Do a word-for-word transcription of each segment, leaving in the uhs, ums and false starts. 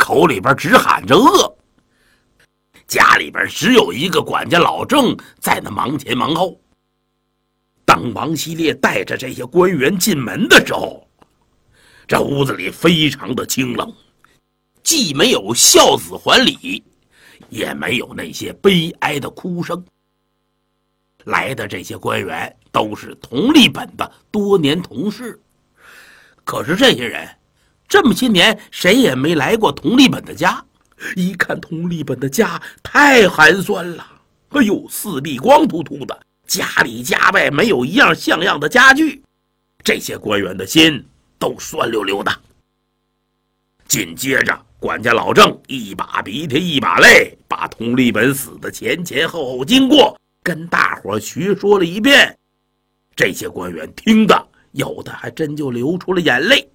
口里边直喊着饿。家里边只有一个管家老郑在那忙前忙后。当王希烈带着这些官员进门的时候，这屋子里非常的清冷，既没有孝子还礼，也没有那些悲哀的哭声。来的这些官员都是同利本的多年同事，可是这些人这么些年谁也没来过同利本的家，一看同利本的家太寒酸了，哎呦，四壁光秃秃的，家里家外没有一样像样的家具，这些官员的心都酸溜溜的。紧接着管家老郑一把鼻涕一把泪，把同利本死的前前后后经过跟大伙学说了一遍。这些官员听的有的还真就流出了眼泪。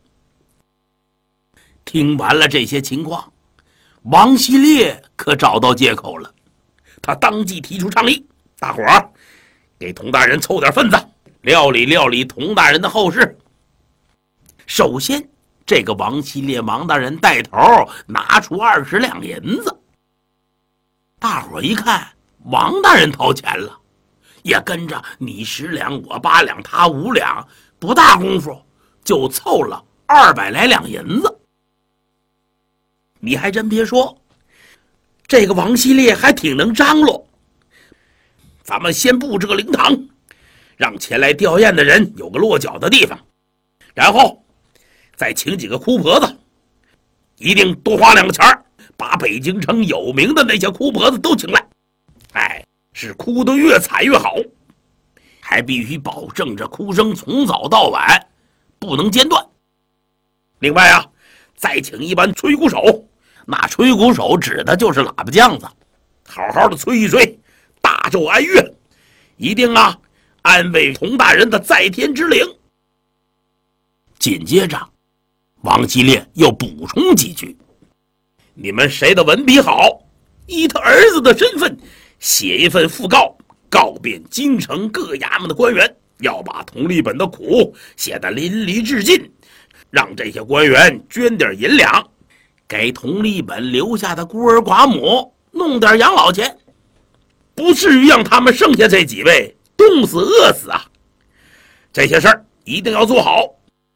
听完了这些情况，王希烈可找到借口了，他当即提出倡议，大伙儿给童大人凑点份子，料理料理童大人的后事。首先这个王希烈王大人带头拿出二十两银子，大伙一看王大人掏钱了，也跟着你十两我八两他五两，不大功夫就凑了二百来两银子。你还真别说，这个王希烈还挺能张罗。咱们先布置个灵堂，让前来吊唁的人有个落脚的地方，然后再请几个哭婆子，一定多花两个钱儿，把北京城有名的那些哭婆子都请来。哎，是哭得越惨越好，还必须保证这哭声从早到晚不能间断。另外啊，再请一班吹鼓手，那吹鼓手指的就是喇叭匠子，好好的吹一吹，大奏哀乐，一定啊安慰童大人的在天之灵。紧接着王希烈又补充几句，你们谁的文笔好，以他儿子的身份写一份讣告，告遍京城各衙门的官员，要把同利本的苦写得淋漓致尽，让这些官员捐点银两，给同利本留下的孤儿寡母弄点养老钱，不至于让他们剩下这几位冻死饿死啊！这些事儿一定要做好。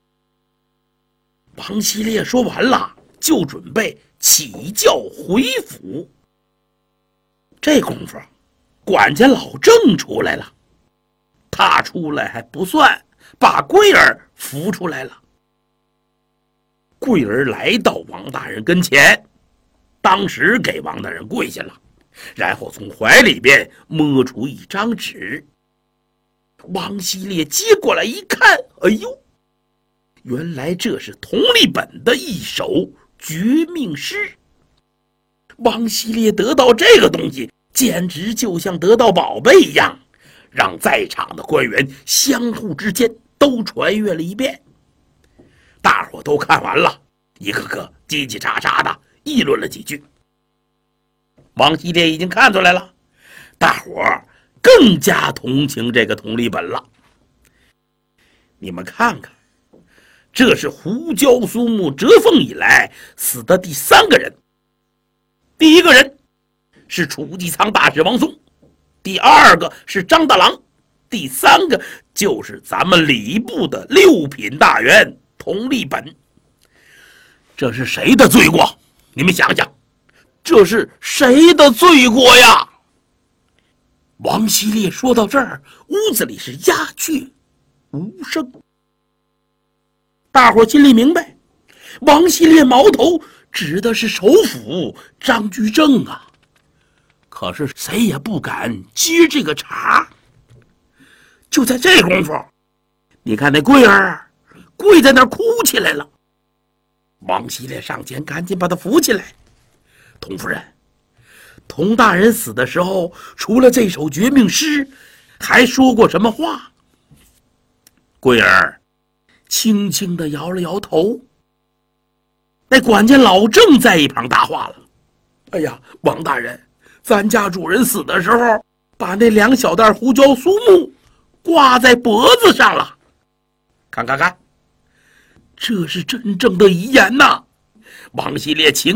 王希烈说完了，就准备起轿回府。这功夫，管家老郑出来了。他出来还不算，把桂儿扶出来了。桂儿来到王大人跟前，当时给王大人跪下了，然后从怀里边摸出一张纸。王希烈接过来一看，哎呦，原来这是同利本的一首绝命诗。王希烈得到这个东西，简直就像得到宝贝一样，让在场的官员相互之间都传阅了一遍。大伙都看完了，一个个叽叽喳喳的议论了几句。王希烈已经看出来了，大伙更加同情这个同利本了。你们看看，这是胡椒苏木折凤以来死的第三个人。第一个人是储济仓大使王松，第二个是张大郎，第三个就是咱们礼部的六品大员同利本。这是谁的罪过？你们想想，这是谁的罪过呀？王希烈说到这儿，屋子里是鸦雀无声。大伙心里明白，王希烈矛头指的是首辅张居正啊，可是谁也不敢接这个茬。就在这功夫，你看那桂儿跪在那儿哭起来了。王希烈上前赶紧把他扶起来。童夫人，童大人死的时候除了这首绝命诗还说过什么话？桂儿轻轻地摇了摇头。那管家老郑在一旁搭话了，哎呀，王大人，咱家主人死的时候把那两小袋胡椒苏木挂在脖子上了，看看看，这是真正的遗言呐。王希烈情